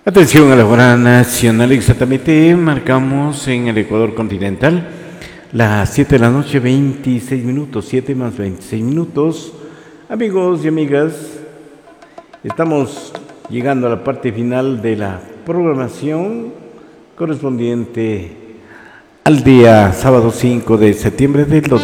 Atención a la hora nacional, exactamente marcamos en el Ecuador continental las 7 de la noche, 26 minutos, 7 más 26 minutos. Amigos y amigas, estamos llegando a la parte final de la programación correspondiente al día sábado 5 de septiembre del